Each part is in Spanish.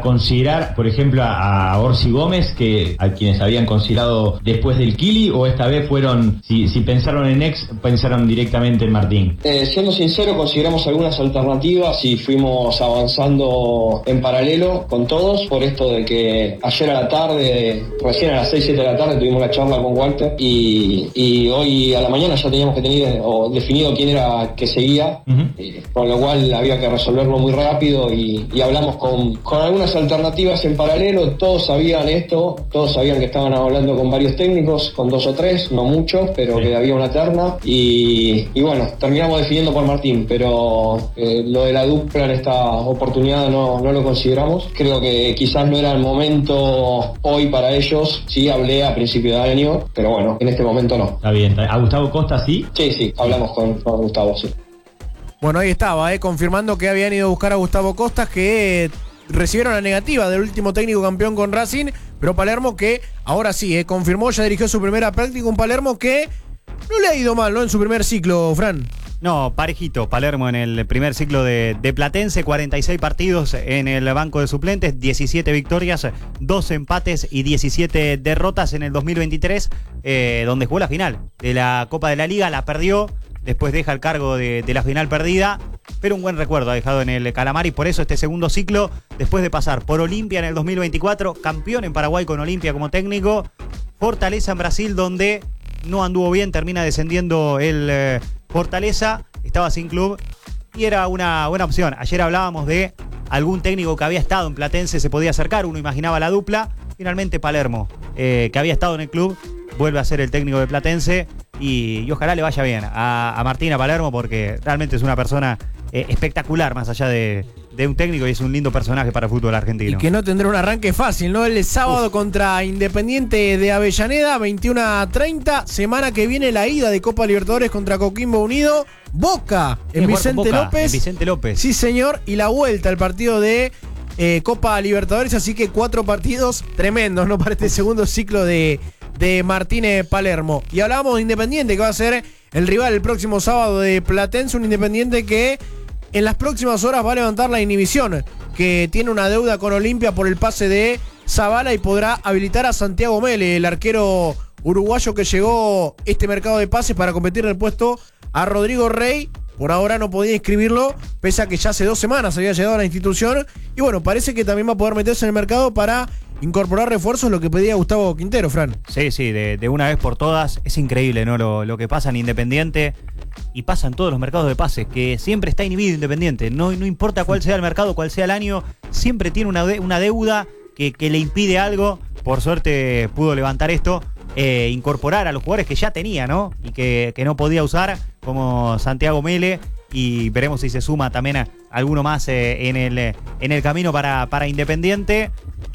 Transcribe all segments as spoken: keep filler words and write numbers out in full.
considerar, por ejemplo, a, a Orsi Gómez, que a quienes habían considerado después del Kili, o esta vez fueron, si, si pensaron en ex, pensaron directamente en Martín? Eh, siendo sincero, consideramos algunas alternativas y fuimos avanzando en paralelo con todos, por esto de que ayer a la tarde, recién a las seis, siete de la tarde, tuvimos una charla con Walter y, y hoy a la mañana ya teníamos que tener o definido quién era que seguía, uh-huh. eh, con lo cual había que resolverlo muy rápido y, y hablamos con, con algunas alternativas en paralelo. Todos sabían esto, todos sabían que estaban hablando con varios técnicos, con dos o tres, no muchos, pero sí, que había una terna y, y bueno, terminamos definiendo por Martín, pero eh, lo de la dupla en esta oportunidad no, no lo consideramos. Creo que quizás no era el momento hoy para ellos. Sí, hablé a principio de año, pero bueno, en este momento no. Está bien. ¿A Gustavo Costa sí? Sí, sí, hablamos con, con Gustavo, sí. Bueno, ahí estaba, eh, confirmando que habían ido a buscar a Gustavo Costas, que eh, recibieron la negativa del último técnico campeón con Racing, pero Palermo que ahora sí, eh, confirmó, ya dirigió su primera práctica, un Palermo que no le ha ido mal, ¿no? En su primer ciclo, Fran. No, parejito, Palermo en el primer ciclo de, de Platense, cuarenta y seis partidos en el banco de suplentes, diecisiete victorias, doce empates y diecisiete derrotas en el dos mil veintitrés, eh, donde jugó la final de la Copa de la Liga, la perdió, después deja el cargo de, de la final perdida, pero un buen recuerdo ha dejado en el Calamar y por eso este segundo ciclo, después de pasar por Olimpia en el dos mil veinticuatro, campeón en Paraguay con Olimpia como técnico, Fortaleza en Brasil donde no anduvo bien, termina descendiendo el eh, Fortaleza, estaba sin club y era una buena opción. Ayer hablábamos de algún técnico que había estado en Platense, se podía acercar, uno imaginaba la dupla, finalmente Palermo, eh, que había estado en el club, vuelve a ser el técnico de Platense y, y ojalá le vaya bien a, a Martín, a Palermo, porque realmente es una persona eh, espectacular, más allá de, de un técnico, y es un lindo personaje para el fútbol argentino. Y que no tendrá un arranque fácil, ¿no? El sábado Uf. contra Independiente de Avellaneda, veintiuno a treinta, semana que viene la ida de Copa Libertadores contra Coquimbo Unido, Boca en Vicente Boca, López. En Vicente López. Sí, señor, y la vuelta al partido de eh, Copa Libertadores, así que cuatro partidos tremendos, ¿no? Para este segundo ciclo de, de Martínez Palermo. Y hablábamos de Independiente, que va a ser el rival el próximo sábado de Platense, un Independiente que en las próximas horas va a levantar la inhibición, que tiene una deuda con Olimpia por el pase de Zavala y podrá habilitar a Santiago Mele, el arquero uruguayo que llegó este mercado de pases para competir en el puesto a Rodrigo Rey. Por ahora no podía inscribirlo, pese a que ya hace dos semanas había llegado a la institución. Y bueno, parece que también va a poder meterse en el mercado para incorporar refuerzos, lo que pedía Gustavo Quintero, Fran. Sí, sí, de, de una vez por todas. Es increíble, ¿no? Lo, lo que pasa en Independiente y pasa en todos los mercados de pases, que siempre está inhibido Independiente. No, no importa cuál sea el mercado, cuál sea el año, siempre tiene una, de, una deuda que, que le impide algo. Por suerte pudo levantar esto, eh, incorporar a los jugadores que ya tenía, ¿no? Y que, que no podía usar, como Santiago Mele, y veremos si se suma también a alguno más eh, en, el, en el camino para, para Independiente,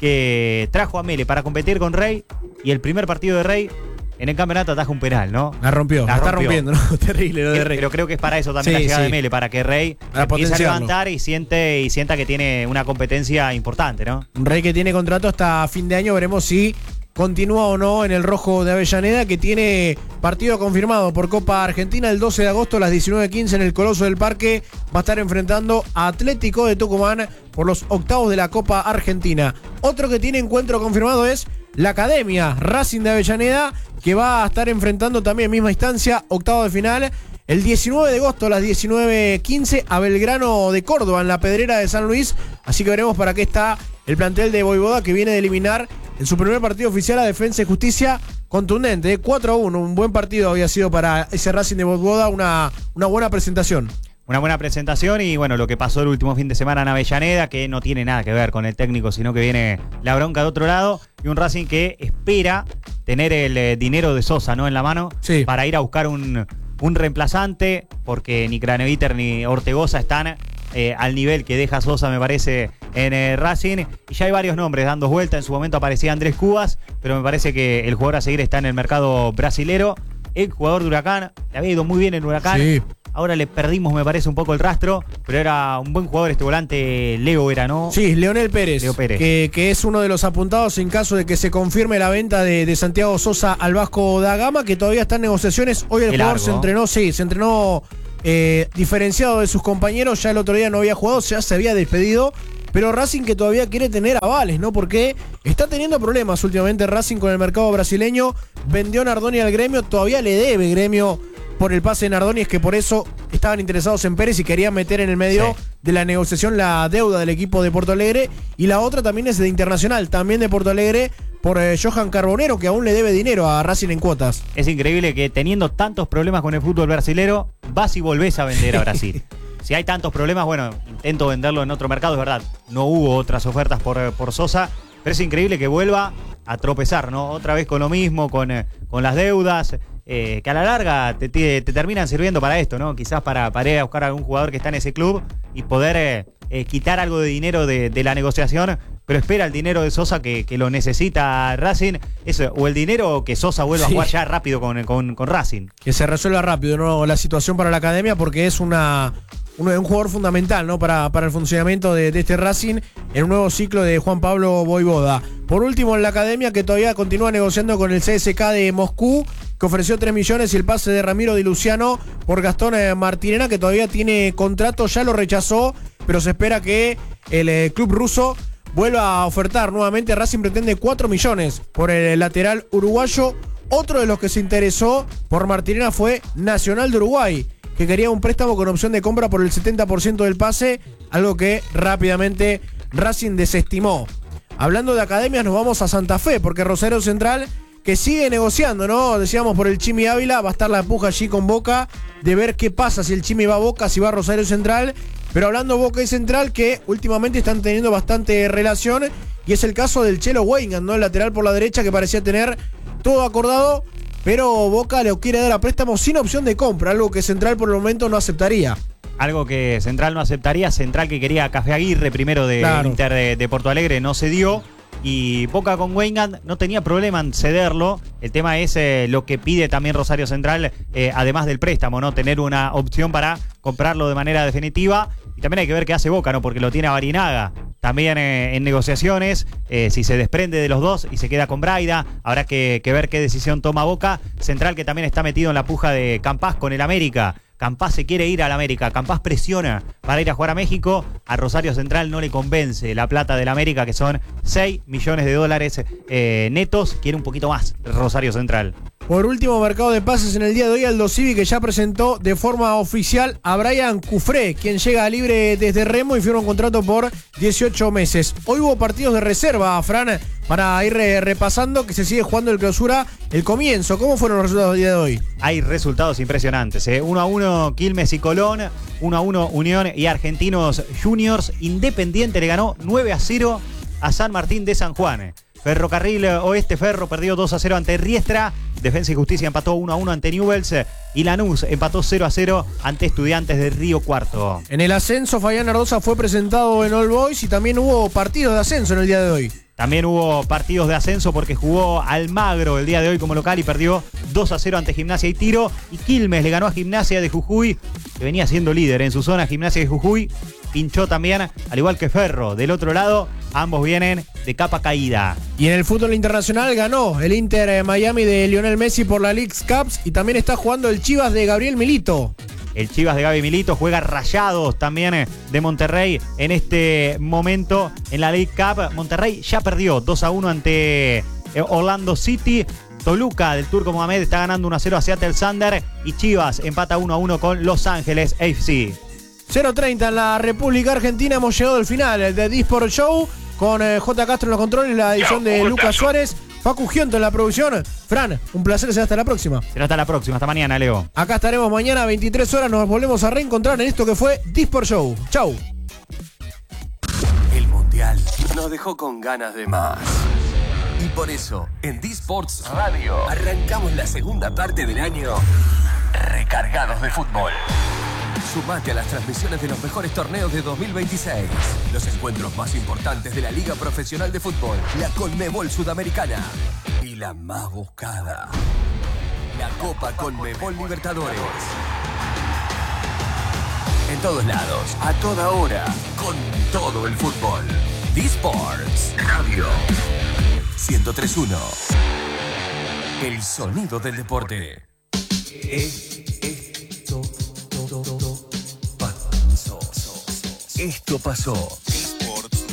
que trajo a Mele para competir con Rey, y el primer partido de Rey en el campeonato ataja un penal, ¿no? La rompió, la, la está rompió. rompiendo, ¿no? Terrible lo de Rey. Pero creo que es para eso también sí, la llegada sí. de Mele, para que Rey para empiece a levantar y siente y sienta que tiene una competencia importante, ¿no? Un Rey que tiene contrato hasta fin de año, veremos si continúa o no en el rojo de Avellaneda, que tiene partido confirmado por Copa Argentina el doce de agosto a las diecinueve quince en el Coloso del Parque. Va a estar enfrentando a Atlético de Tucumán por los octavos de la Copa Argentina. Otro que tiene encuentro confirmado es la Academia Racing de Avellaneda, que va a estar enfrentando también en misma instancia, octavo de final, el diecinueve de agosto a las diecinueve quince a Belgrano de Córdoba, en la Pedrera de San Luis. Así que veremos para qué está el plantel de Voivoda, que viene de eliminar en su primer partido oficial a Defensa y Justicia, contundente, cuatro a uno, un buen partido había sido para ese Racing de Voivoda, una, una buena presentación. Una buena presentación y bueno, lo que pasó el último fin de semana en Avellaneda, que no tiene nada que ver con el técnico, sino que viene la bronca de otro lado, y un Racing que espera tener el eh, dinero de Sosa, ¿no?, en la mano, sí, para ir a buscar un, un reemplazante, porque ni Craneviter ni Ortegoza están eh, al nivel que deja Sosa, me parece, en eh, Racing, y ya hay varios nombres dando vuelta. En su momento aparecía Andrés Cubas, pero me parece que el jugador a seguir está en el mercado brasilero. El jugador de Huracán, le había ido muy bien en Huracán, sí. Ahora le perdimos, me parece, un poco el rastro, pero era un buen jugador este volante. Leo era, ¿no? Sí, Leonel Pérez, Leo Pérez. Que, que es uno de los apuntados en caso de que se confirme la venta de, de Santiago Sosa al Vasco da Gama, que todavía está en negociaciones. Hoy el, el jugador largo. se entrenó, sí, se entrenó eh, diferenciado de sus compañeros. Ya el otro día no había jugado, ya se había despedido, pero Racing que todavía quiere tener avales, ¿no? Porque está teniendo problemas últimamente Racing con el mercado brasileño, vendió Nardoni al Gremio, todavía le debe Gremio por el pase de Nardoni, es que por eso estaban interesados en Pérez y querían meter en el medio sí. de la negociación la deuda del equipo de Porto Alegre, y la otra también es de Internacional, también de Porto Alegre, por eh, Johan Carbonero, que aún le debe dinero a Racing en cuotas. Es increíble que teniendo tantos problemas con el fútbol brasilero, vas y volvés a vender a Brasil. Si hay tantos problemas, bueno, intento venderlo en otro mercado, es verdad, no hubo otras ofertas por, por Sosa, pero es increíble que vuelva a tropezar, ¿no? Otra vez con lo mismo, con, eh, con las deudas, eh, que a la larga te, te, te terminan sirviendo para esto, ¿no? Quizás para, para ir a buscar a algún jugador que está en ese club y poder eh, eh, quitar algo de dinero de, de la negociación, pero espera el dinero de Sosa que, que lo necesita Racing, eso, o el dinero que Sosa vuelva sí. a jugar ya rápido con, con, con Racing. Que se resuelva rápido, ¿no? La situación para la academia, porque es una... Un, un jugador fundamental, ¿no? Para, para el funcionamiento de, de este Racing en un nuevo ciclo de Juan Pablo Voivoda. Por último, en la academia, que todavía continúa negociando con el C S K de Moscú, que ofreció tres millones, y el pase de Ramiro Di Luciano por Gastón eh, Martirena, que todavía tiene contrato, ya lo rechazó, pero se espera que el eh, club ruso vuelva a ofertar nuevamente. Racing pretende cuatro millones por el lateral uruguayo. Otro de los que se interesó por Martirena fue Nacional de Uruguay, que quería un préstamo con opción de compra por el setenta por ciento del pase, algo que rápidamente Racing desestimó. Hablando de academias, nos vamos a Santa Fe, porque Rosario Central, que sigue negociando, ¿no? Decíamos por el Chimi Ávila, va a estar la puja allí con Boca, de ver qué pasa, si el Chimi va a Boca, si va a Rosario Central. Pero hablando Boca y Central, que últimamente están teniendo bastante relación, y es el caso del Chelo Weigand, ¿no? El lateral por la derecha, que parecía tener todo acordado, pero Boca le quiere dar a préstamo sin opción de compra, algo que Central por el momento no aceptaría. Algo que Central no aceptaría, Central que quería a Café Aguirre primero de claro. Inter de, de Porto Alegre, no se dio, y Boca con Weigand no tenía problema en cederlo. El tema es eh, lo que pide también Rosario Central, eh, además del préstamo, ¿no? Tener una opción para comprarlo de manera definitiva, y también hay que ver qué hace Boca, ¿no? Porque lo tiene a Barinaga también eh, en negociaciones, eh, si se desprende de los dos y se queda con Braida, habrá que, que ver qué decisión toma Boca. Central que también está metido en la puja de Campás con el América. Campás se quiere ir al América, Campás presiona para ir a jugar a México, a Rosario Central no le convence la plata del América, que son seis millones de dólares eh, netos, quiere un poquito más Rosario Central. Por último, mercado de pases en el día de hoy, Aldo Civi, que ya presentó de forma oficial a Brian Cufré, quien llega libre desde Remo y firma un contrato por dieciocho meses. Hoy hubo partidos de reserva, Fran, para ir repasando, que se sigue jugando el Clausura, el comienzo. ¿Cómo fueron los resultados del día de hoy? Hay resultados impresionantes, ¿eh? uno a uno Quilmes y Colón, uno a uno Unión y Argentinos Juniors. Independiente le ganó nueve a cero a San Martín de San Juan. Ferrocarril Oeste Ferro perdió dos a cero ante Riestra. Defensa y Justicia empató uno a uno ante Newell's. Y Lanús empató cero a cero ante Estudiantes de Río Cuarto. En el ascenso, Fabián Ardoza fue presentado en All Boys y también hubo partidos de ascenso en el día de hoy. También hubo partidos de ascenso porque jugó Almagro el día de hoy como local y perdió dos a cero ante Gimnasia y Tiro. Y Quilmes le ganó a Gimnasia de Jujuy, que venía siendo líder en su zona. Gimnasia de Jujuy pinchó también, al igual que Ferro. Del otro lado, ambos vienen de capa caída. Y en el fútbol internacional ganó el Inter Miami de Lionel Messi por la Leagues Cups, y también está jugando el Chivas de Gabriel Milito. El Chivas de Gaby Milito juega Rayados también de Monterrey en este momento en la League Cup. Monterrey ya perdió dos a uno ante Orlando City. Toluca del Turco Mohamed está ganando uno a cero a Seattle Sander. Y Chivas empata uno a uno con Los Ángeles F C. cero treinta en la República Argentina. Hemos llegado al final de D-Sport Show con eh, J. Castro en los controles, la edición de Lucas Suárez, Facu Giunto en la producción. Fran, un placer, será hasta la próxima. Será hasta la próxima, hasta mañana, Leo. Acá estaremos mañana a veintitrés horas, nos volvemos a reencontrar en esto que fue D-Sport Show. Chau. El Mundial nos dejó con ganas de más. Y por eso, en D-Sports Radio, arrancamos la segunda parte del año recargados de fútbol. Sumate a las transmisiones de los mejores torneos de dos mil veintiséis. Los encuentros más importantes de la Liga Profesional de Fútbol, la Conmebol Sudamericana y la más buscada, la Copa Conmebol Libertadores. En todos lados, a toda hora, con todo el fútbol. D-Sports Radio ciento tres punto uno. El sonido del deporte. Esto Esto pasó. Esto pasó.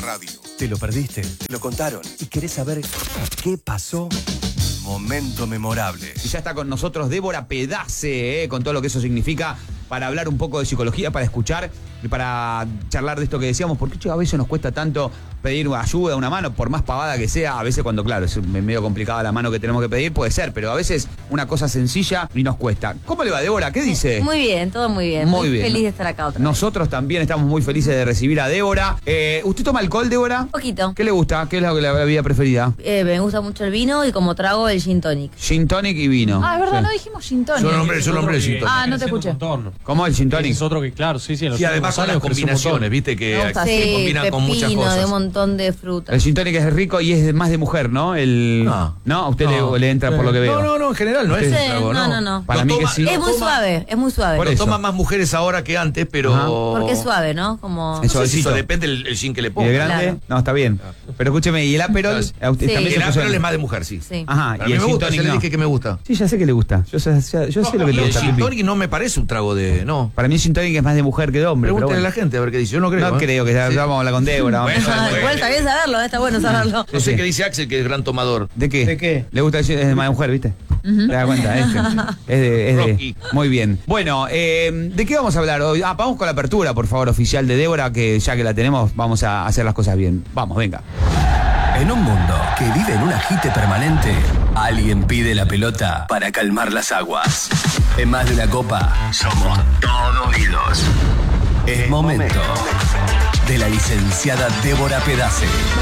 ¿Te lo perdiste? ¿Te lo contaron? ¿Y querés saber qué pasó? Momento memorable. Y ya está con nosotros Débora Pedace, eh, con todo lo que eso significa, para hablar un poco de psicología, para escuchar y para charlar de esto que decíamos, porque che, a veces nos cuesta tanto pedir ayuda, una mano, por más pavada que sea, a veces cuando, claro, es medio complicada la mano que tenemos que pedir, puede ser, pero a veces una cosa sencilla y nos cuesta. ¿Cómo le va, Débora? ¿Qué dice? Muy bien, todo muy bien. Muy Muy bien. feliz de estar acá otra vez. Nosotros también estamos muy felices de recibir a Débora. Eh, ¿Usted toma alcohol, Débora? Un poquito. ¿Qué le gusta? ¿Qué es la, la bebida preferida? Eh, me gusta mucho el vino y como trago el gin tonic. Gin tonic y vino. Ah, es verdad, Sí. no dijimos gin tonic. Yo nombré, yo nombré el gin tonic. Ah, no te escuché. ¿Cómo el gin tonic? Es otro que, claro, sí, sí. en los Y además últimos son las años creció un montón. combinaciones, viste, Me que gusta, se sí, combinan con muchas pepino, de un cosas. montón de frutas. El gin tonic es rico y es más de mujer, ¿no? El... No. ¿No? A usted No. Le, le entra por lo que veo. No, no, no, en general no es Sí, un trago, no, ¿no? no, no. Para Lo mí toma- que sí. lo Es muy toma- suave, es muy suave. Por Lo eso. toman más mujeres ahora que antes, pero... Ajá. Porque es suave, ¿no? Como... No sé si Suavecito. eso depende del el gin que le ¿Y ponga. el grande? Claro. No, está bien. Pero escúcheme, ¿y el Aperol? Sí. A usted Sí. también El se puso Aperol en- es más de mujer, sí. Sí. Ajá, A y mí el me gin gusta, tonic ya le no. dije que me gusta. Sí, ya sé que le gusta. Yo sé, yo, yo sé lo que Y le el gusta. gin Pipi. tonic no me parece un trago de... No. Para mí el gin tonic es más de mujer que de hombre. Pero Pregúntale bueno. a la gente a ver qué dice. Yo no creo. No ¿eh? creo que ya Sí. vamos a hablar con Débora. vamos a Bueno, hablar. Ah, bueno. igual está bien saberlo, está bueno saberlo. No Sí, sé sí. qué dice Axel, que es gran tomador. ¿De qué? ¿De qué? Le gusta decir, es de más de mujer, ¿viste? ¿Te das cuenta? Es, que- es de, es de- Rocky. Muy bien. Bueno, eh, ¿de qué vamos a hablar hoy? Ah, vamos con la apertura, por favor, oficial de Débora, que ya que la tenemos, vamos a hacer las cosas bien. Vamos, venga. En un mundo que vive en un agite permanente, alguien pide la pelota para calmar las aguas. En Más de una Copa, somos todo oídos. Es momento de la licenciada Débora Pedace.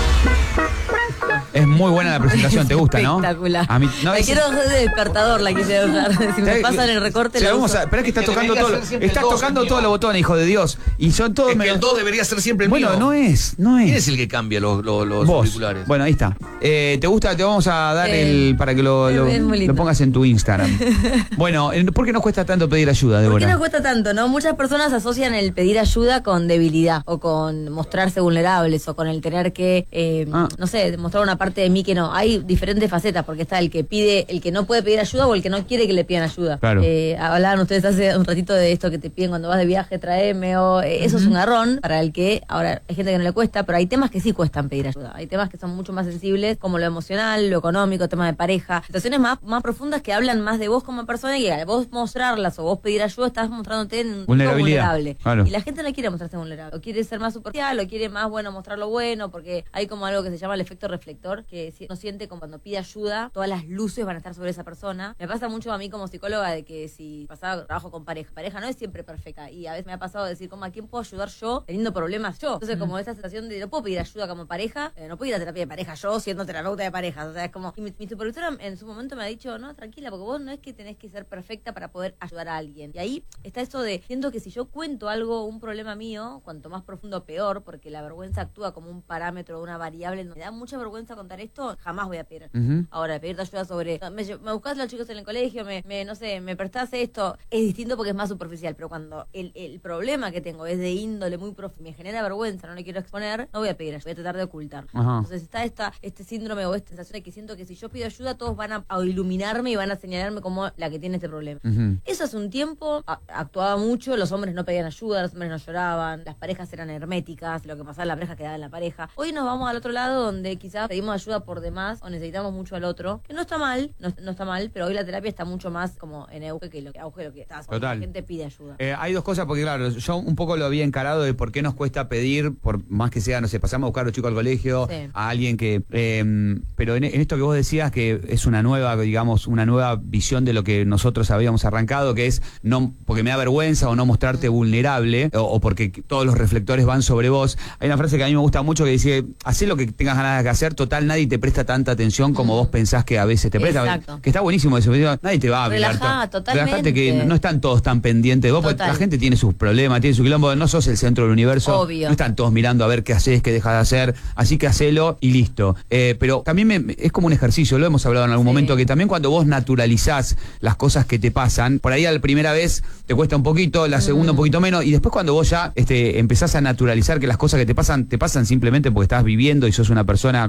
Es muy buena la presentación, ¿te gusta, no? Espectacular. A mí, no, la es- quiero hacer de despertador, la quise usar. Si me ¿sabes? pasan el recorte, Sí, la vamos uso. a, espera que está Que tocando debería todo, ser lo- siempre está dos, tocando el todos los mío. botones, hijo de Dios. Y son todos Es que medio- el dos debería ser siempre el Bueno, mío. no es, no es. ¿Quién es el que cambia los, los, los Vos. auriculares? Bueno, ahí está. Eh, ¿Te gusta? Te vamos a dar Eh, el para que lo, lo, es muy lindo. lo pongas en tu Instagram. Bueno, eh, ¿por qué nos cuesta tanto pedir ayuda, ¿Por qué Débora? nos cuesta tanto, no? Muchas personas asocian el pedir ayuda con debilidad o con mostrarse vulnerables o con el tener que, eh, Ah. no sé, mostrar una parte de mí que no. Hay diferentes facetas porque está el que pide, el que no puede pedir ayuda o el que no quiere que le pidan ayuda. Claro. Eh, hablaban ustedes hace un ratito de esto que te piden cuando vas de viaje, tráeme o eh, eso es un garrón para el que ahora hay gente que no le cuesta, pero hay temas que sí cuestan pedir ayuda. Hay temas que son mucho más sensibles como lo emocional, lo económico, temas de pareja, situaciones más, más profundas que hablan más de vos como persona y que al vos mostrarlas o vos pedir ayuda estás mostrándote en un tipo Vulnerabilidad, vulnerable. claro. Y la gente no quiere mostrarse vulnerable, o quiere ser más superficial, o quiere más, bueno, mostrar lo bueno, porque hay como algo que se llama el efecto reflector, que si- no siente como cuando pide ayuda, todas las luces van a estar sobre esa persona. Me pasa mucho a mí como psicóloga de que si pasaba trabajo con pareja, pareja no es siempre perfecta, y a veces me ha pasado de decir, como, ¿a quién puedo ayudar yo teniendo problemas yo? Entonces, como esta sensación de no puedo pedir ayuda como pareja, eh, no puedo ir a terapia de pareja yo siendo terapeuta de parejas, o sea, es como, y mi, mi supervisora en su momento me ha dicho, no, tranquila, porque vos no es que tenés que ser perfecta para poder ayudar a alguien. Y ahí está eso de, siento que si yo cuento algo, un problema mío, cuanto más profundo peor, porque la vergüenza actúa como un parámetro, una variable, me da mucha vergüenza contar esto, jamás voy a pedir. Ujú. Ahora, pedirte ayuda sobre, me, me buscás a los chicos en el colegio, me, me, no sé, me prestás esto, es distinto porque es más superficial, pero cuando el, el problema que tengo es de índole muy profundo, me genera vergüenza, no le quiero exponer, no voy a pedir ayuda, voy a tratar de ocultar. Ajá. Entonces está esta, este síndrome o esta sensación de que siento que si yo pido ayuda, todos van a, a iluminarme y van a señalarme como la que tiene este problema. Ujú. Eso hace un tiempo a- actuaba mucho, los hombres no pedían ayuda, los hombres no lloraban, las parejas eran herméticas, lo que pasaba en la pareja quedaba en la pareja. Hoy nos vamos al otro lado donde quizás pedimos ayuda por demás o necesitamos mucho al otro, que no está mal, no, no está mal, pero hoy la terapia está mucho más como en auge que lo que, auge lo que está. Total. La gente pide ayuda. Eh, hay dos cosas, porque claro, yo un poco lo había encarado de por qué nos cuesta pedir, por más que sea, no sé, pasamos a buscar a los chicos al colegio, Sí. a alguien que... eh, pero en, en esto que vos decías, que es una nueva, digamos, una nueva visión de lo que nosotros habíamos arrancado, que es no porque me da vergüenza o no mostrarte vulnerable, o, o porque todos los reflectores van sobre vos. Hay una frase que a mí me gusta mucho que dice, hacé lo que tengas ganas de hacer, total, nadie te presta tanta atención como vos pensás que a veces te presta. Exacto. Que está buenísimo eso, nadie te va a mirar. Relajá, to- totalmente. Relajate que no están todos tan pendientes de vos, porque Total. la gente tiene sus problemas, tiene su quilombo, no sos el centro del universo. Obvio. No están todos mirando a ver qué haces, qué dejas de hacer, así que hacelo y listo. Eh, pero también me- es como un ejercicio, lo hemos hablado en algún Sí. momento, que también cuando vos naturalizás las cosas que te pasan, por ahí a la primera vez te cuesta un poquito, la segunda un poquito menos, y después cuando vos ya este, empezás a naturalizar que las cosas que te pasan, te pasan simplemente porque estás viviendo y sos una persona como todas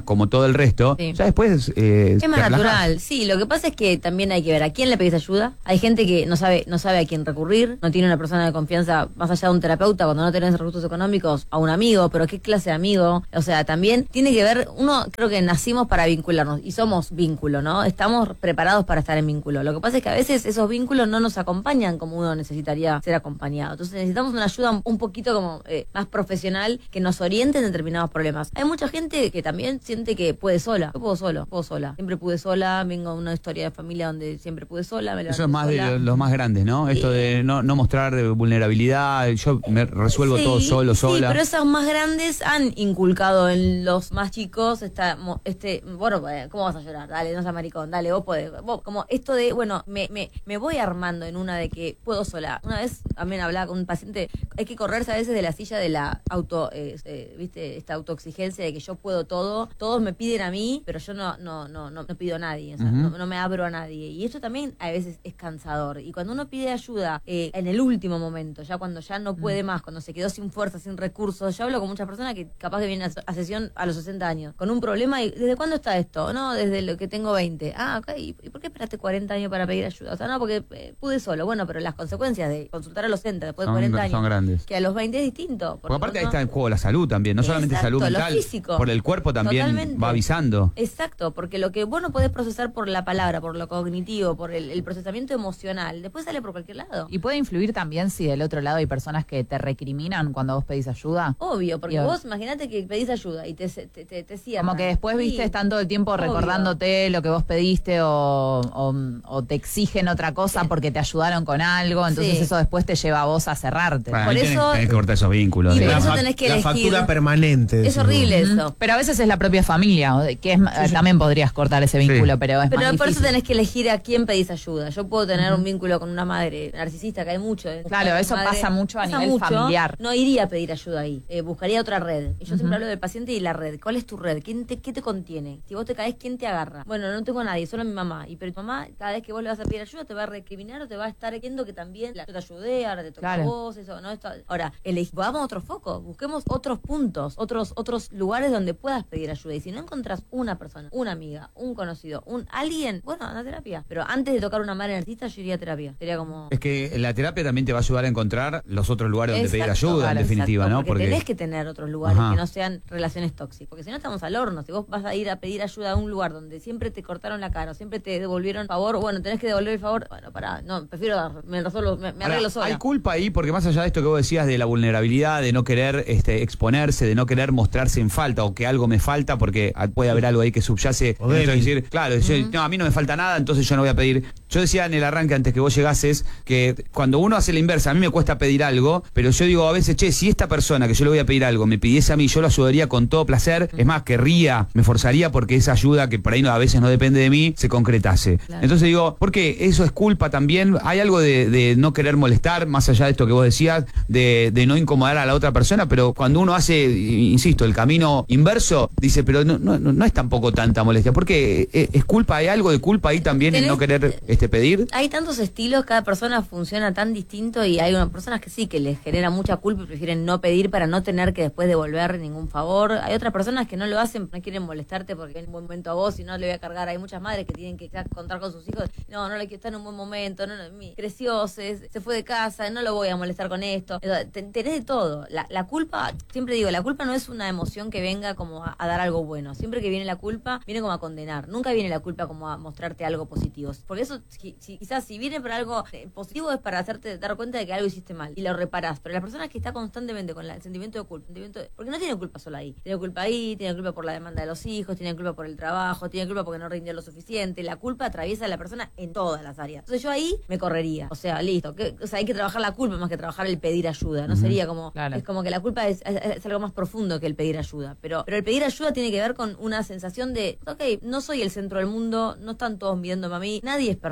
todo el resto, Sí. ya después eh, Es más te natural, relajás. sí, lo que pasa es que también hay que ver a quién le pedís ayuda. Hay gente que no sabe, no sabe a quién recurrir, no tiene una persona de confianza más allá de un terapeuta cuando no tenés recursos económicos, a un amigo, pero qué clase de amigo. O sea, también tiene que ver, uno creo que nacimos para vincularnos y somos vínculo, ¿no? Estamos preparados para estar en vínculo. Lo que pasa es que a veces esos vínculos no nos acompañan como uno necesitaría ser acompañado. Entonces necesitamos una ayuda un poquito como eh, más profesional que nos oriente en determinados problemas. Hay mucha gente que también siente que puede sola. Yo puedo solo, puedo sola. Siempre pude sola, vengo de una historia de familia donde siempre pude sola. Me Eso es levanté más de sola. lo- los más grandes, ¿no? Esto de no, no mostrar de vulnerabilidad, yo me resuelvo Sí, todo solo, sí, sola. pero esos más grandes han inculcado en los más chicos esta, mo- este, bueno, eh, ¿cómo vas a llorar? Dale, no seas maricón, dale, vos podés. Vos, como esto de, bueno, me, me, me voy armando en una de que puedo sola. Una vez también hablaba con un paciente, hay que correrse a veces de la silla de la auto, eh, eh, viste, esta autoexigencia de que yo puedo todo, todos me piden a mí, pero yo no, no, no, no, no pido a nadie, o sea, Ujú. no, no me abro a nadie. Y esto también a veces es cansador. Y cuando uno pide ayuda eh, en el último momento, ya cuando ya no puede más, cuando se quedó sin fuerza, sin recursos, yo hablo con muchas personas que capaz que vienen a, a sesión a los sesenta años, con un problema y ¿desde cuándo está esto? No, desde lo que tengo veinte. Ah, ok, ¿y por qué esperaste cuarenta años para pedir ayuda? O sea, no, porque eh, pude solo. Bueno, pero las consecuencias de consultar a los sesenta después de Son- cuarenta años, son grandes. que a los veinte es distinto. Porque aparte ahí uno- está en juego la salud también, no solamente Exacto, salud lo mental, físico. por el cuerpo también Totalmente. va avisando. Exacto, porque lo que vos no podés procesar por la palabra, por lo cognitivo, por el, el procesamiento emocional, después sale por cualquier lado. Y puede influir también si del otro lado hay personas que te recriminan cuando vos pedís ayuda. Obvio, porque Y- vos imagínate que pedís ayuda y te, te, te, te cierran. Como que después, viste, Sí. están todo el tiempo Obvio. recordándote lo que vos pediste o, o, o te exigen otra cosa porque te ayudaron con algo, entonces Sí. eso después te lleva a vos a cerrarte. Bueno, Por ahí tenés, eso- tenés que cortar esos vínculos. Y de- por La eso fa- tenés que la elegir. factura permanente. Es decimos. horrible Ujú. eso. Pero a veces es la propia familia, o de- que es, ma- también podrías cortar ese vínculo, Sí. pero es Pero más por eso difícil. tenés que elegir a quién pedís ayuda. Yo puedo tener un vínculo con una madre narcisista, que hay mucho. ¿eh? Claro, Buscar eso madre- pasa mucho a pasa nivel familiar. No iría a pedir ayuda ahí. Eh, buscaría otra red. Y yo Ujú. siempre hablo del paciente y la red. ¿Cuál es tu red? ¿Quién te, ¿Qué te contiene? Si vos te caes, ¿quién te agarra? Bueno, no tengo a nadie, solo a mi mamá. Y pero tu mamá, cada vez que vos le vas a pedir ayuda, te va a recriminar o te va a estar viendo que también la- yo te ayudé, ahora te toca Claro. a vos, eso, ¿no? Esto, ahora, elegí, vamos a otro foco, busquemos otros puntos, otros, otros lugares donde puedas pedir ayuda. Y si no encontrás una persona, una amiga, un conocido, un alguien, bueno, anda a terapia. Pero antes de tocar una madre narcisista, yo iría a terapia. Sería como. Es que la terapia también te va a ayudar a encontrar los otros lugares donde pedir Exacto, ayuda, claro, en definitiva, exacto, ¿no? Porque, tenés que tener otros lugares Ajá. que no sean relaciones tóxicas. Porque si no estamos al horno. Si vos vas a ir a pedir ayuda a un lugar donde siempre te cortaron la cara, o siempre te devolvieron favor, bueno, tenés que devolver el favor. Bueno, pará, no, prefiero dar, me resuelvo, me, me Ahora, arreglo sola. hay culpa ahí, porque más allá de esto que vos decías de la vulnerabilidad, de no querer este, exponerse, de no querer mostrarse en falta o que algo me falta, porque ah, puede haber algo ahí que subyace. O débil. Entonces decir, claro, yo- no, a mí no me falta nada, entonces yo no voy a pedir. Yo decía en el arranque antes que vos llegases que cuando uno hace la inversa, a mí me cuesta pedir algo, pero yo digo a veces, che, si esta persona que yo le voy a pedir algo me pidiese a mí, yo lo ayudaría con todo placer, es más, querría, me forzaría porque esa ayuda que por ahí no, a veces no depende de mí, se concretase. Claro. Entonces digo, porque eso es culpa también, hay algo de, de no querer molestar, más allá de esto que vos decías, de, de no incomodar a la otra persona, pero cuando uno hace, insisto, el camino inverso, dice, pero no, no, no es tampoco tanta molestia, porque es, es culpa, hay algo de culpa ahí también en Tenés- no querer este pedir. Hay tantos estilos, cada persona funciona tan distinto y hay unas personas que sí, que les genera mucha culpa y prefieren no pedir para no tener que después devolver ningún favor. Hay otras personas que no lo hacen, no quieren molestarte porque en un buen momento a vos y no le voy a cargar. Hay muchas madres que tienen que contar con sus hijos. No, no le quiero estar en un buen momento, no, no, mi- creció, se, se fue de casa, no lo voy a molestar con esto. O sea, te- tenés de todo. La, la culpa, siempre digo, la culpa no es una emoción que venga como a, a dar algo bueno. Siempre que viene la culpa, viene como a condenar. Nunca viene la culpa como a mostrarte algo positivo. Porque eso, si, si- quizás si viene para algo eh, positivo es para hacerte dar cuenta de que algo hiciste mal y lo reparás. Pero la persona que está constantemente con la- el sentimiento de culpa, sentimiento de- porque no tiene culpa solo ahí. Tiene culpa ahí, tiene culpa por la demanda de los hijos, tiene culpa por el trabajo, tiene culpa porque no rindió lo suficiente. La culpa atraviesa a la persona en todas las áreas. Entonces yo ahí me correría. O sea, listo. Que, o sea, hay que trabajar la culpa más que trabajar el pedir ayuda. No Ujú. sería como... Claro. Es como que la culpa es, es- es algo más profundo que el pedir ayuda. Pero, pero el pedir ayuda tiene que ver con una sensación de, ok, no soy el centro del mundo, no están todos mirándome a mí, nadie es perfecto.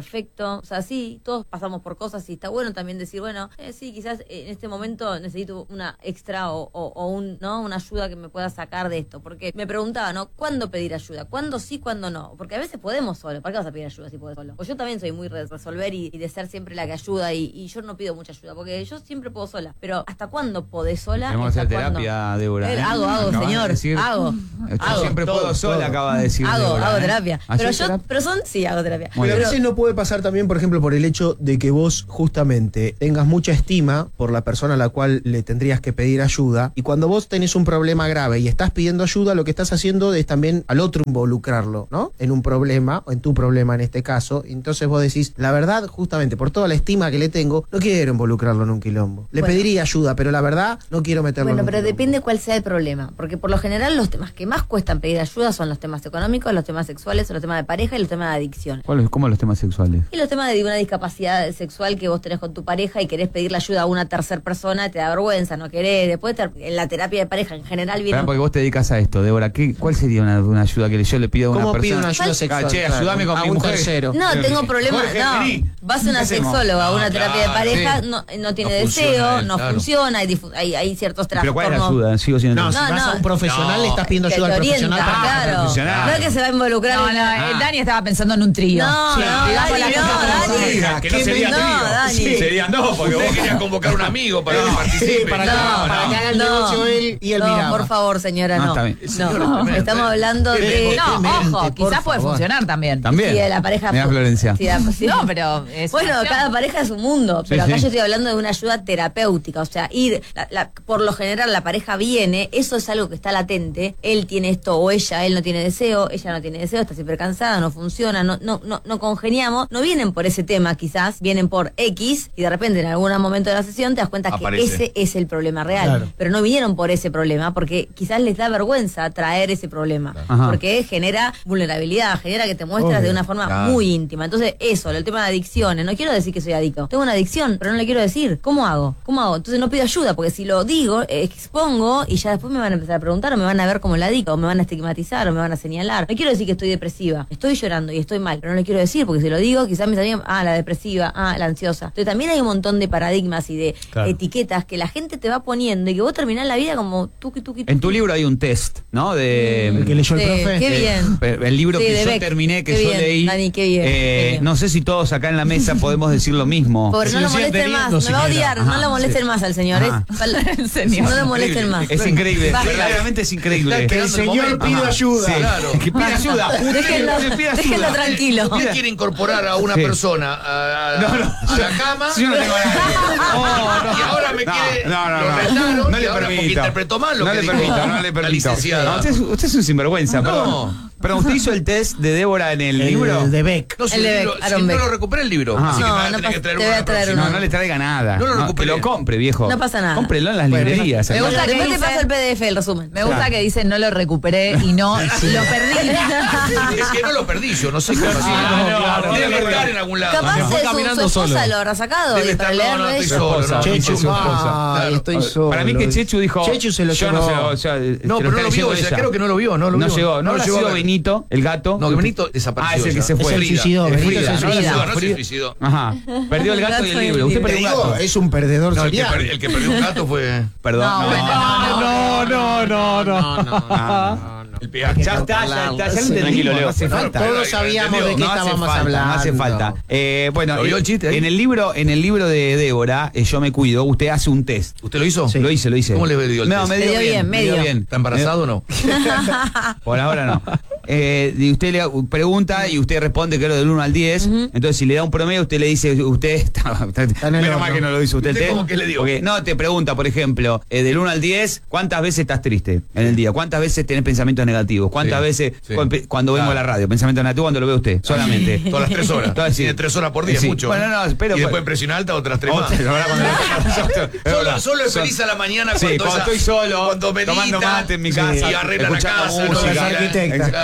perfecto. O sea, sí, todos pasamos por cosas y está bueno también decir, bueno, eh, sí, quizás en este momento necesito una extra o, o, o un, ¿no? una ayuda que me pueda sacar de esto. Porque me preguntaba, ¿no? ¿Cuándo pedir ayuda? ¿Cuándo sí, cuándo no? Porque a veces podemos solo. ¿Para qué vas a pedir ayuda si puedes solo? Pues yo también soy muy de resolver y, y de ser siempre la que ayuda y, y yo no pido mucha ayuda porque yo siempre puedo sola. Pero ¿hasta cuándo podés sola? Tenemos que hacer ¿Hasta terapia, cuándo? Débora. Eh, ¿eh? Hago, hago, Acabas de señor. decir, Hago. Yo hago. siempre Todo, puedo sola, todo. acaba de decir Hago, Débora, hago ¿eh? terapia. ¿Haces Pero yo, terapia? pero son, sí, hago terapia. Muy Pero a bien. veces no puede pasar también, por ejemplo, por el hecho de que vos justamente tengas mucha estima por la persona a la cual le tendrías que pedir ayuda, y cuando vos tenés un problema grave y estás pidiendo ayuda, lo que estás haciendo es también al otro involucrarlo, ¿no? En un problema, o en tu problema en este caso. Entonces vos decís, la verdad, justamente por toda la estima que le tengo, no quiero involucrarlo en un quilombo. Le Bueno. pediría ayuda, pero la verdad, no quiero meterlo Bueno, en un pero quilombo. depende cuál sea el problema, porque por lo general los temas que más cuestan pedir ayuda son los temas económicos, los temas sexuales, los temas de pareja y los temas de adicción. ¿Cuáles- ¿Cómo los temas sexuales? Y los temas de una discapacidad sexual que vos tenés con tu pareja y querés pedirle ayuda a una tercera persona, te da vergüenza, no querés. Después te- en la terapia de pareja en general viene... Pará, porque vos te dedicas a esto, Débora. ¿Qué, ¿Cuál sería una, una ayuda que yo le pido a una ¿Cómo persona? pido una ayuda ¿Cuál? sexual? Ah, che, ayúdame con a mi un mujer. tercero. No, tengo problemas. Jorge, No, vení. vas a una ¿Qué hacemos? sexóloga, a una No, terapia de claro, pareja, sí. no, no tiene No funciona deseo, él, no claro. funciona, hay, difu- hay, hay ciertos ¿Pero trastornos. cuál es la ayuda? Sigo siendo No, si No, vas no. a un profesional, le estás pidiendo Que ayuda te al orienta, profesional. para- claro. profesional. No es que se va a involucrar No, en no, la... eh, Dani estaba pensando en un trío. No, Sí, no, digamos Dani, las no, cosas como son. Dani. Que no sería No, trío. Dani. Sí, serían dos, porque vos querías convocar un amigo para que participe. para que- para que haga el negocio él y él no, miraba. por favor, señora, No, no. está bien. No, estamos hablando de... No, Demente, ojo, por quizás puede favor. funcionar también. También. Sí, de la pareja. Mirá, Florencia. Sí, la- sí. No, pero es Bueno, una opción. cada pareja es un mundo, pero Sí, acá sí. yo estoy hablando de una ayuda terapéutica, o sea, ir, la- la- por lo general la pareja viene, eso es algo que está latente, él tiene esto o ella, él no tiene deseo, ella no tiene deseo, está siempre cansada, no funciona, no, no, no, no congeniamos, no vienen por ese tema quizás, vienen por X y de repente en algún momento de la sesión te das cuenta Aparece. que ese es el problema real, Claro. pero no vinieron por ese problema porque quizás les da vergüenza traer ese problema, Ajá. porque genera vulnerabilidad, genera que te muestras Obvio. de una forma Claro. muy íntima. Entonces, eso, el tema de adicciones, no quiero decir que soy adicto. Tengo una adicción, pero no le quiero decir. ¿Cómo hago? ¿Cómo hago? Entonces no pido ayuda, porque si lo digo, eh, expongo y ya después me van a empezar a preguntar o me van a ver como el adicto, o me van a estigmatizar o me van a señalar. No quiero decir que estoy depresiva. Estoy llorando y estoy mal, pero no le quiero decir, porque si lo digo, quizás me salgan, ah, la depresiva, ah, la ansiosa. Entonces también hay un montón de paradigmas y de Claro. etiquetas que la gente te va poniendo y que vos terminás la vida como tuki tuki tuki. En tu libro hay un test, ¿no? De, El que leyó el Sí, profe. qué Eh, bien. pero el libro Sí, que de yo Beck. terminé, que Qué yo bien, leí. Dani, qué bien, eh, qué bien. No sé si todos acá en la mesa podemos decir lo mismo. Pobre, no lo Si lo siguen molesten más, teniendo, me va a siquiera. odiar, Ajá, no lo molesten sí. más al señor. Ajá. Es, El señor. no lo molesten más. Es increíble, Basta. verdaderamente es increíble. Está Que el esperando el señor momento. pide Ajá. ayuda. Sí, Claro. que pide ayuda. Usted Déjenlo, que pide ayuda. déjenlo tranquilo. Usted quiere incorporar a una Sí. persona a, a- No, no. a la cama Si yo no tengo a nadie. Oh, no. y ahora me No, quiere. no, no, lo no. retaron No y le ahora porque permito. interpretó mal lo no que le dijo permito, no le la permito. licenciada. No, usted, es, usted es un sinvergüenza, No. perdón. Perdón, ¿usted hizo el test de Débora en el, El libro? de Beck. No, si, El de el Beck, libro- si Aaron no Beck. lo recuperé el libro. Ajá. Así que No, me va a no tener que pasa- traer te voy a una traer próxima. No, no le traiga nada. No lo que recuperé. lo compre, viejo. No pasa nada. Cómprelo en las Bueno, librerías. Me gusta que Después te dice- paso el P D F, el resumen. Me gusta que dice no lo recuperé y no lo perdí. Es que no lo perdí yo, no sé qué pasó. Ah, no, no, Debe no, estar no. en algún lado. Capaz fue es su, caminando su esposa solo. lo habrá sacado Debe y estar, para no, leerlo no, estoy ella. solo. no, Chechu, estoy solo. ah, Claro. estoy solo. Para mí que Chechu dijo. Chechu se lo yo llevó. no sé, o sea, No, te pero no está lo vio, leyendo o sea, ella. creo que no lo vio, no lo No vio. llegó, no lo habrá llegó a sido ver. Benito, el gato. No, que Benito desapareció. Ah, es el que ya. se fue. Se Frida. suicidó, Es Benito Frida. se No, suicidó. no, no se Frida. suicidó. Ajá. Perdió el gato y el Gato y el libro. Usted libro. perdió un Digo, gato. es un perdedor No, el que, serial. per- el que perdió un gato fue. Perdón. No, no. bueno, No, no, no, no. Ah, El peaje. Ya está, ya está, ya lo entendimos. Tranquilo, Leo. No hace Claro, falta. pero Todos ahí sabíamos entendió. de qué No hace estábamos falta, hablando. no hace falta. Eh, bueno, ¿Lo vio eh, el chiste ahí? en el libro, en el libro de Débora, eh, Yo me cuido, usted hace un test. ¿Usted lo hizo? Lo hice, lo hice. ¿Cómo le dio el No, test? me Le dio dio bien, bien, me dio medio. bien. ¿Está embarazado o no? Por ahora no. Eh, y usted le pregunta y usted responde creo del uno al diez. Entonces, si le da un promedio, usted le dice, usted está, está- en el menos horno. mal que no lo hizo usted. el ¿Usted test. cómo que le dio? Porque, no, te pregunta, por ejemplo, eh, del uno al diez, ¿cuántas veces estás triste en el día? ¿Cuántas veces tenés pensamientos negativos? ¿Cuántas Sí, veces sí. cu- cuando vengo Claro. a la radio? Pensamientos negativos cuando lo ve usted, solamente. Todas las tres horas. Todas, sí. Tiene tres horas por día, Sí. mucho. Bueno, no, pero- y después en presión alta otras tres más. Otra, ahora cuando- Es Solo, verdad. solo es Son- feliz a la mañana Sí, cuando, cuando esa- estoy solo, cuando medita tomando mate en mi casa, y arregla la escuchando casa, música. ¿no? Arquitecta. Claro.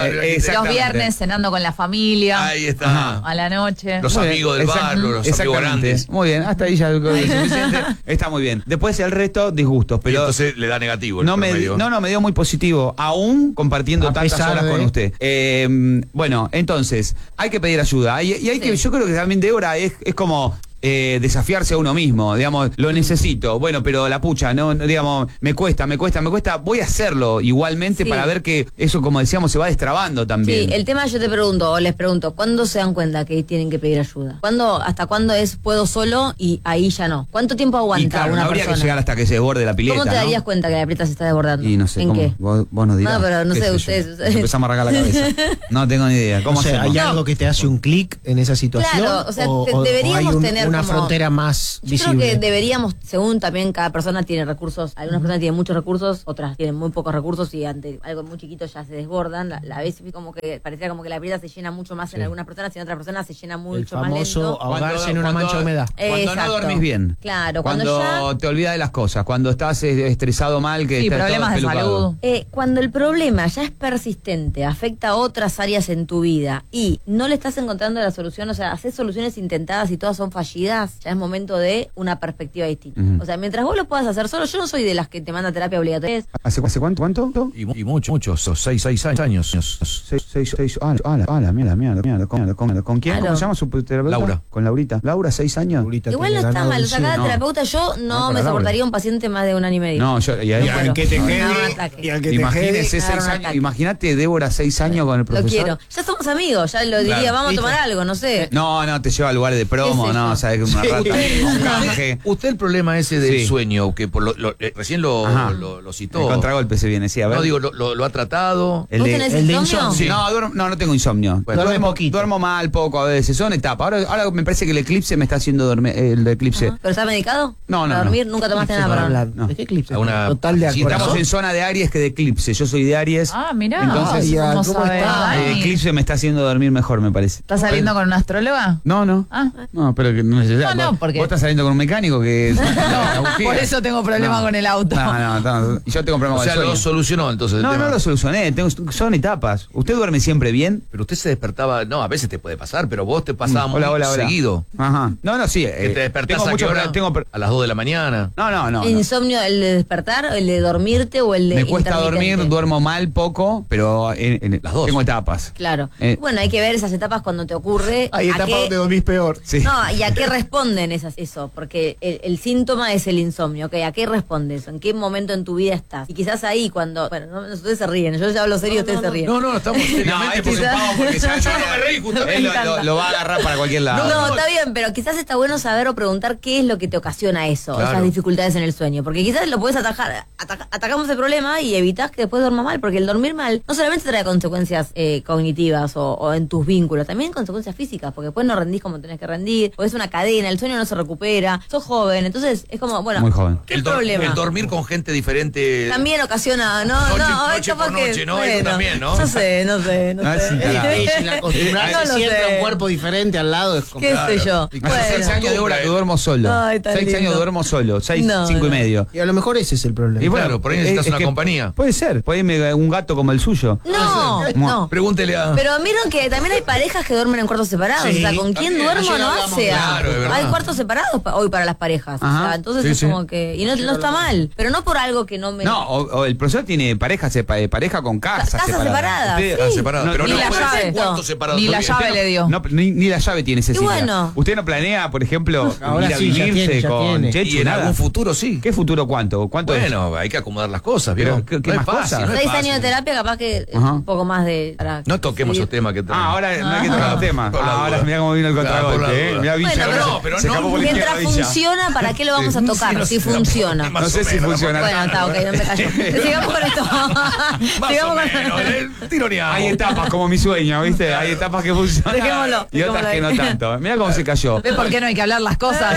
Los viernes cenando con la familia. Ahí está. A la noche. Los Muy bien, amigos del exact- barrio, los amigos exactamente. grandes. Muy bien, hasta ahí ya es suficiente. Está muy bien. Después el resto, disgustos. Pero Pero entonces le da negativo el no me, promedio. no, no, me dio muy positivo, aún compartiendo A tantas pesar horas de- con usted. Eh, bueno, entonces, hay que pedir ayuda. Y, y hay que, yo creo que también Débora es, es como eh, desafiarse a uno mismo. Digamos, lo necesito. Bueno, pero la pucha, no, no, digamos, me cuesta, me cuesta, me cuesta. Voy a hacerlo igualmente Sí. para ver que eso, como decíamos, se va destrabando también. Sí, el tema yo te pregunto, o les pregunto, ¿cuándo se dan cuenta que tienen que pedir ayuda? ¿Cuándo, hasta cuándo es puedo solo y ahí ya no? ¿Cuánto tiempo aguanta Y claro, una no habría persona? que llegar hasta que se desborde la pileta. ¿Cómo te ¿no? darías cuenta que la pileta se está desbordando? Y no sé, ¿En ¿cómo? qué? Vos, vos nos dirás. No, pero no ¿Qué sé, yo? ustedes- Nos empezamos a arrancar la cabeza. No tengo ni idea. ¿Cómo O sea, hacemos? ¿hay algo que te hace un clic en esa situación? Claro, o sea, te- hay deberíamos un- tener una como- frontera más Yo visible? creo que deberíamos, según también cada persona tiene recursos, algunas personas tienen muchos recursos, otras tienen muy pocos recursos y ante algo muy chiquito ya se desbordan. La, la vez como que parecía como que la pileta se llena mucho más en algunas personas y en otras personas se llena El mucho más famoso lento. ahogarse Cuando- en una cuando- mancha de humedad. Cuando Exacto. no dormís bien. Claro, cuando, Cuando ya... te olvidas de las cosas, cuando estás eh, estresado mal, que Sí, estás todo problemas de espelucado. salud. Eh, cuando el problema ya es persistente, afecta a otras áreas en tu vida y no le estás encontrando la solución, o sea, haces soluciones intentadas y todas son fallidas, ya es momento de una perspectiva distinta. Ujú. O sea, mientras vos lo puedas hacer solo, yo no soy de las que te manda terapia obligatoria. ¿Hace, hace cuánto? ¿Cuánto? Y, mu- y mucho, mucho, sos seis, seis años. Seis, seis, seis. Ah, ah, la, ah, la mierda, mierda, mierda. ¿Con, con, con quién? Claro. ¿Cómo se llama su terapeuta? Laura. Con Laurita. Laura, seis años. Laurita Igual no tiene está ganado mal, o el sea, cada no. terapeuta yo no, No, me para soportaría un paciente más de un año y medio. No, yo. Y, ahí- No, al que te no, quede- no, un ataque. y al que te imagínese quede- seis Agarra un años. ataque. Imagínate Débora seis años con el Lo profesor. quiero. Ya somos amigos, ya lo diría, Claro. vamos a ¿Viste? tomar algo, no sé. No, no, te lleva a lugares de promo, ¿Qué sé no, yo? sabes que es una rata. Un canje. Usted el problema ese del Sí. sueño, que por lo, lo- eh, recién lo, Ajá. lo, lo El citó. contragolpe se viene, sí, a ver. No digo, lo, lo, lo ha tratado. El ¿Vos de- tenés el de insomnio? insomnio. Sí. No, duermo- no, no tengo insomnio. Bueno, duerme duermo, poquito. duermo mal, poco a veces. Son etapas. Ahora, ahora me parece que el eclipse me está haciendo dormir. El eclipse. Ajá. ¿Pero estás medicado? No, no, ¿Para no. dormir? ¿Nunca tomaste nada para dormir? No. ¿De qué eclipse? A una- Total de si Estamos corazón. en zona de Aries que de eclipse. Yo soy de Aries. Ah, mirá. Entonces- Ay, ya, ¿Cómo ¿cómo sabés, está? Dani? El eclipse me está haciendo dormir mejor, me parece. ¿Estás saliendo con una astróloga? No, no. Ah. No, pero que no es necesario. No, no, Vos- porque- Vos estás saliendo con un mecánico que. No, por eso tengo problema No. con el auto. No, no, no. Y yo tengo problema O con sea, el lo sueño. solucionó entonces el No, tema. no lo solucioné. Tengo, son etapas. ¿Usted duerme siempre bien? Pero usted se despertaba, no, a veces te puede pasar, pero vos te pasaba muy Hola, hola, hola. seguido. Ajá. No, no, sí. Que eh, te despertás tengo a, mucho qué hora? pro- tengo pro- a las dos de la mañana. No, no, no. ¿El no. insomnio, el de despertar, el de dormirte o el de Me cuesta dormir, intermitente? duermo mal poco, pero en, en- Las dos. tengo etapas. Claro. Eh. Bueno, hay que ver esas etapas cuando te ocurre. Hay a etapas qué- donde dormís peor. Sí. No, ¿y a qué responden esas, eso? Porque el, el síntoma es el insomnio, ¿ok? ¿A qué responde eso? ¿En qué momento en tu vida estás? Y quizás ahí cuando... Bueno, no, no, ustedes se ríen, yo ya hablo serio, ustedes se ríen. No, no, estamos No, seriamente este es un porque- pavo porque ya, Yo no me reí justamente. Él lo, lo- lo va a agarrar para cualquier lado. No, está bien, pero quizás está bueno saber o preguntar qué es lo que te ocasiona eso, Claro. esas dificultades en el sueño. Porque quizás lo puedes atajar, ataca- atacamos el problema y evitas que después duerma mal, porque el dormir mal no solamente trae consecuencias eh, cognitivas o, o en tus vínculos, también consecuencias físicas, porque después no rendís como tenés que rendir, o es una cadena, el sueño no se recupera, sos joven, entonces es como, bueno, Muy joven. ¿qué El, dor- problema? el dormir con gente diferente. También ocasiona, no, Noche- no, es noche capaz por que, noche, ¿no? Eso también, ¿no? No sé, no sé, no Ah, sé. sí, claro. Es difícil acostumbrarse No lo siempre a sé. un cuerpo diferente al lado. Es ¿Qué sé yo? Y Hace seis Bueno. años de hora que duermo solo. Ay, tan seis lindo. años duermo solo. Seis, No, cinco y no. medio. Y a lo mejor ese es el problema. Y bueno, Claro, por ahí es- necesitas es una que compañía. Puede ser. Puede irme un gato como el suyo. No, no. Pregúntele a. Pero miren que también hay parejas que duermen en cuartos separados. Sí, o sea, ¿con quién también. duermo Ayer no hablamos hace? de- Claro, es verdad. Hay cuartos separados pa- hoy para las parejas. O Ajá. sea, entonces Sí, es sí. como que. Y no, no está mal. Pero no por algo que no me. No, o, o el profesor tiene pareja, sepa- pareja con casa Casas separadas, Usted- sí. Ah, separado. No, pero ni no la puede ser llave. cuartos separados. Ni la Está bien. llave le dio. No, ni, ni la llave tiene Cecilia. bueno. Usted no planea, por ejemplo, Ahora ir a sí, ya vivirse tiene, ya con tiene. Chechu, Y en nada. algún futuro sí. ¿Qué futuro cuánto? ¿Cuánto es? Bueno, hay que acomodar las cosas, Pero, ¿vieron? ¿qué- qué no más es fácil, cosas? no es Seis fácil. años de terapia, capaz que es Ajá. un poco más de. para No toquemos seguir. esos temas que tenemos. Ah, ahora no hay que tocar los temas. Por la Ah, ahora duda. mira cómo vino el Claro, por la contragolpe, ¿eh? duda. Mirá, Villa, Bueno, ahora pero- se- pero se no- escapó por la Mientras izquierda, Villa. funciona, ¿para qué lo vamos a tocar? no Si sé, funciona. más No sé o si menos, funciona. Bueno, está, ok, no me callo. Sigamos con esto. Más Sigamos o con menos, eh, tironeado. Hay etapas como mi sueño, ¿viste? Hay etapas que funcionan Dejémoslo, y otras dejémoslo que no ahí. tanto. Mira cómo se cayó. ¿Ves por qué no hay que hablar las cosas?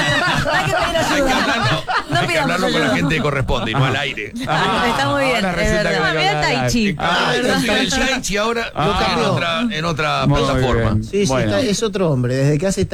Hay que pedir Hay que ayuda. hablarlo, No hay que pidamos hablarlo con la ayuda. gente que corresponde y no al aire. Está muy bien, Ahora es resulta verdad. que Ah, me mira acaba de Tai dar. Chi. Ah, es verdad. el Shaichi ahora Ah. está en otra, en otra Muy plataforma. bien. Sí, sí, Bueno. está- es otro hombre. Desde que hace Tai Chi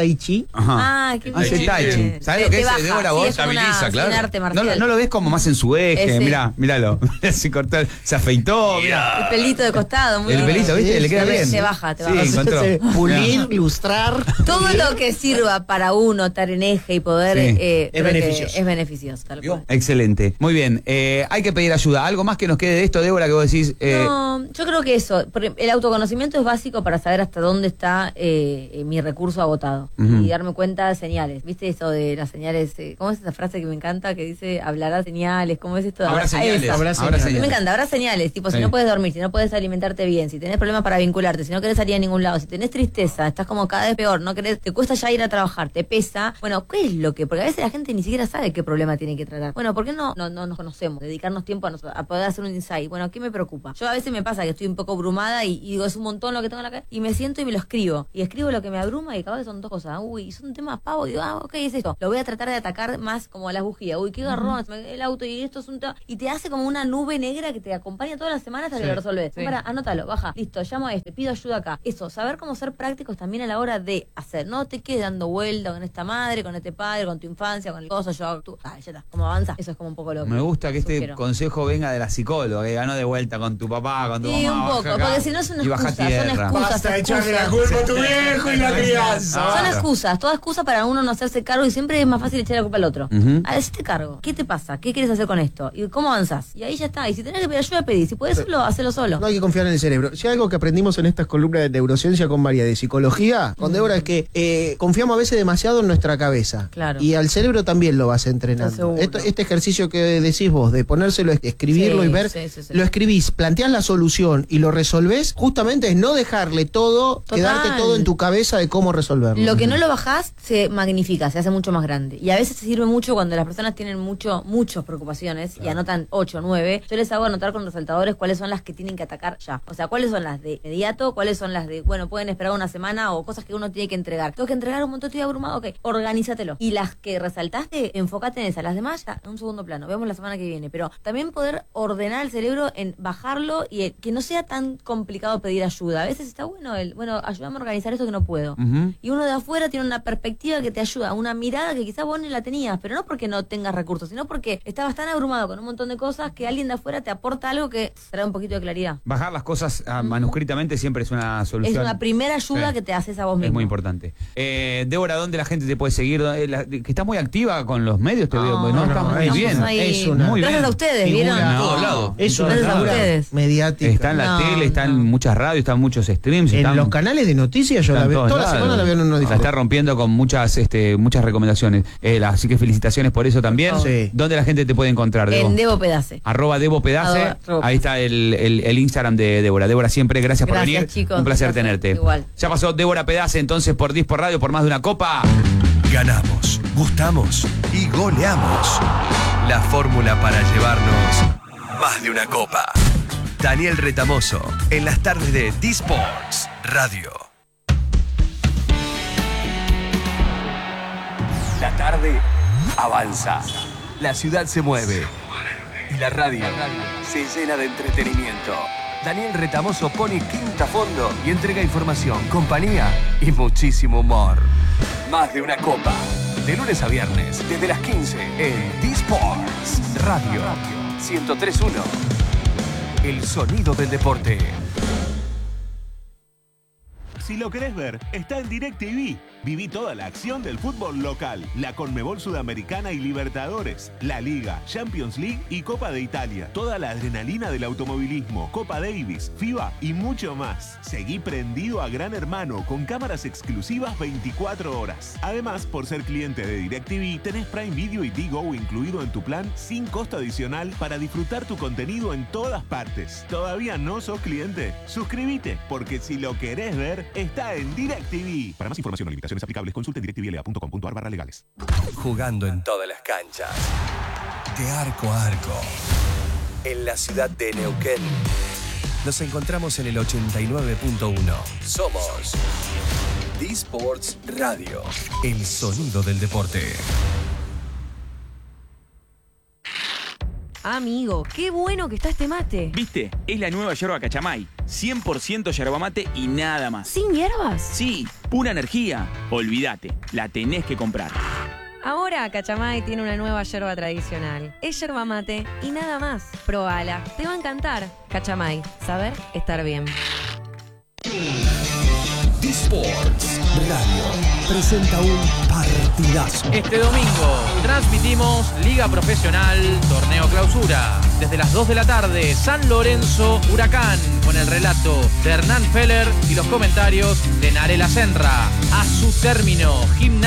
chi. Ajá. Ah, qué Hace bien. tai chi. ¿Sabés lo Te- que te es, baja, Débora, sí, vos? es como una- Estabiliza, claro. un arte ¿No, marcial. lo- no lo ves como más en su eje? Ese. Mirá, míralo. se cortó, se afeitó, mirá. El pelito de costado, muy El bien. pelito, ¿viste? Sí, Le queda sí, bien. se baja, te sí, baja. encontró. Sí, pulir, Mirá. lustrar. Todo lo que sirva para uno estar en eje y poder Sí. eh, Es creo que beneficioso. es beneficioso, tal cual. Excelente. Muy bien. Eh, hay que pedir ayuda. ¿Algo más que nos quede de esto, Débora, que vos decís? Eh, No, yo creo que eso, porque el autoconocimiento es básico para saber hasta dónde está eh, eh, mi recurso agotado Ujú. y darme cuenta de señales. ¿Viste eso de las señales? eh, ¿Cómo es esa frase que me encanta que dice hablará señales? ¿Cómo es esto? Habrá Ah, señales. esa. Habrá Habrá señales. señales. Me encanta, habrá señales, tipo Sí. si no puedes dormir, si no puedes alimentarte bien, si tenés problemas para vincularte, si no querés salir a ningún lado, si tenés tristeza, estás como cada vez peor, no querés, te cuesta ya ir a trabajar, te pesa. Bueno, ¿qué es lo que? Porque a veces la gente ni siquiera sabe qué problema tiene que tratar. Bueno, ¿por qué no, no, no nos conocemos? Dedicarnos tiempo a, nosotros, a poder hacer un insight. Bueno, ¿qué me preocupa? Yo a veces me pasa que estoy un poco abrumada y, y digo, es un montón lo que tengo en la cabeza, y me siento y me lo escribo. Y escribo lo que me abruma y cada vez son dos cosas. Uy, son temas pavos, digo, ah, ok, es esto. Lo voy a tratar de atacar más como a las bujías. Uy, qué garrón, el auto y esto es un tema. Y te hace como una nube negra que te acompaña todas las semanas hasta que lo resolves. Sí. Para, anótalo, baja, listo, llamo a este, pido ayuda acá. Eso, saber cómo ser prácticos también a la hora de hacer. No te quedes dando vuelta con esta madre, con este padre, con tu infancia, con el coso, yo hago tú. Ah, ya está, como avanza. Eso es como un poco lo que Me gusta que este sugiero. consejo venga de la psicóloga, que ganó de vuelta con tu papá, con tu Sí, mamá. un baja poco, acá porque si no es una y baja excusa, son tierra. excusas, Basta de excusas. echarle la culpa a tu viejo y la crianza. Ah, Son claro. excusas, toda excusa para uno no hacerse cargo y siempre es más fácil echar la culpa al otro. Ujú. A hacerte cargo. ¿Qué te pasa? ¿Qué quieres hacer con esto? ¿Y cómo avanzás? Y ahí ya está. Y si tenés que pedir ayuda, pedí. Si puedes hacerlo, hacelo solo. No hay que confiar en el cerebro. Si hay algo que aprendimos en estas columnas de neurociencia con María de psicología, con Débora, es que eh, confiamos a veces demasiado en nuestra cabeza. Claro. Y al cerebro también lo vas Estoy entrenando. seguro. Esto- este ejercicio que decís vos, de ponérselo, escribirlo Sí, y ver, sí, sí, sí. lo escribís, planteás la solución y lo resolvés, justamente es no dejarle todo, Total. quedarte todo en tu cabeza de cómo resolverlo. Lo que no lo bajás se magnifica, se hace mucho más grande. Y a veces se sirve mucho cuando las personas tienen mucho, muchas preocupaciones y anotan ocho o nueve. Yo les hago anotar con resaltadores cuáles son las que tienen que atacar ya. O sea, cuáles son las de inmediato, cuáles son las de, bueno, pueden esperar una semana o cosas que uno tiene que entregar. Tengo que entregar un montón, estoy abrumado, ok, organízatelo. Y las que resaltaste, enfócate en esas. Las demás, ya, en un segundo plano. Vemos la semana que viene. Pero también poder ordenar el cerebro en bajarlo y el- que no sea tan complicado pedir ayuda. A veces está bueno el, bueno, ayúdame a organizar esto que no puedo. Ujú. Y uno de afuera tiene una perspectiva que te ayuda, una mirada que quizás vos ni la tenías, pero no porque no tengas recursos, sino porque estabas tan abrumado con un montón de cosas que alguien de afuera te aporta algo que trae un poquito de claridad. Bajar las cosas ah, manuscritamente siempre es una solución. Es una primera ayuda Sí. que te haces a vos mismo. Es muy importante. Eh, Débora, ¿dónde la gente te puede seguir? Eh, la- que estás muy activa con los medios, te veo. No, no, estás no, muy es bien. ahí. Es una- Muy Gracias bien. a ustedes, Figura ¿vieron? en todos lados. Es una Gracias a figura ustedes. mediática. Está en la No, tele, está en no. muchas radios, está en muchos streams. En están- los canales de noticias yo está la en veo. todos Toda la lados. semana la veo en unos La está diferentes. rompiendo con muchas este, muchas recomendaciones. Eh, la- así que felicitaciones por eso también. Sí. ¿Dónde la gente te puede encontrar, Debo? En Debo Pedace. Arroba Debo Pedace. Arroba- Ahí está el, el- el Instagram de Débora. Débora, siempre gracias, por Gracias, venir. chicos. Un placer Gracias. tenerte. Igual. Ya pasó Débora Pedace entonces por Disport Radio por más de una copa. Ganamos, gustamos y goleamos. La fórmula para llevarnos más de una copa. Daniel Retamoso en las tardes de D-Sports Radio. La tarde avanza. La ciudad se mueve. Y la radio se llena de entretenimiento. Daniel Retamoso pone quinta a fondo y entrega información, compañía y muchísimo humor. Más de una copa. De lunes a viernes, desde las quince, en D-Sports Radio ciento tres punto uno. El sonido del deporte. Si lo querés ver, está en DirecTV. Viví toda la acción del fútbol local, la Conmebol Sudamericana y Libertadores, la Liga, Champions League y Copa de Italia. Toda la adrenalina del automovilismo, Copa Davis, FIBA y mucho más. Seguí prendido a Gran Hermano con cámaras exclusivas veinticuatro horas. Además, por ser cliente de DirecTV, tenés Prime Video y Digo incluido en tu plan sin costo adicional para disfrutar tu contenido en todas partes. ¿Todavía no sos cliente? Suscríbete, porque si lo querés ver, está en DirecTV. Para más información o limitaciones aplicables, consulte en directvla punto com punto ar barra legales. Jugando en todas las canchas. De arco a arco. En la ciudad de Neuquén. Nos encontramos en el ochenta y nueve punto uno. Somos D-Sports Radio. El sonido del deporte. Amigo, qué bueno que está este mate. ¿Viste? Es la nueva yerba Cachamay. cien por ciento yerba mate y nada más. ¿Sin hierbas? Sí, pura energía. Olvídate, la tenés que comprar. Ahora Cachamay tiene una nueva yerba tradicional. Es yerba mate y nada más. Probala, te va a encantar. Cachamay, saber estar bien. Sports Radio presenta un partidazo. Este domingo transmitimos Liga Profesional, Torneo Clausura. Desde las dos de la tarde, San Lorenzo Huracán, con el relato de Hernán Feller y los comentarios de Narela Senra. A su término, Gimnasia